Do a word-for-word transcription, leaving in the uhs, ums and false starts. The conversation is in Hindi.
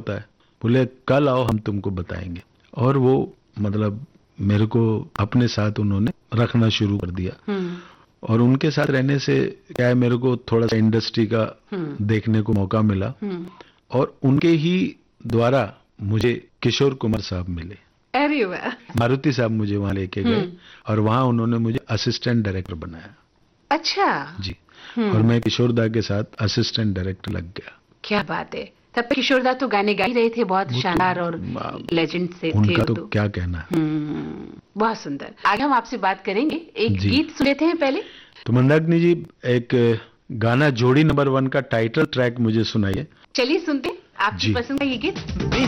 होता है? बोले कल आओ हम तुमको बताएंगे। और वो मतलब मेरे को अपने साथ उन्होंने रखना शुरू कर दिया। और उनके साथ रहने से क्या है, मेरे को थोड़ा सा इंडस्ट्री का देखने को मौका मिला। और उनके ही द्वारा मुझे किशोर कुमार साहब मिले। अरे वाह। मारुति साहब मुझे वहां लेके गए और वहां उन्होंने मुझे असिस्टेंट डायरेक्टर बनाया। अच्छा जी। और मैं किशोर दा के साथ असिस्टेंट डायरेक्टर लग गया। क्या बात है। तब किशोर दा तो गाने गा ही रहे थे, बहुत शानदार और लेजेंड से थे। उनका तो क्या कहना है। बहुत सुंदर। आज हम आपसे बात करेंगे, एक गीत सुन लेते हैं पहले। तो मंदाकिनी जी, एक गाना जोड़ी नंबर वन का टाइटल ट्रैक मुझे सुनाइए। चलिए सुनते हैं आपकी पसंद का ये गीत।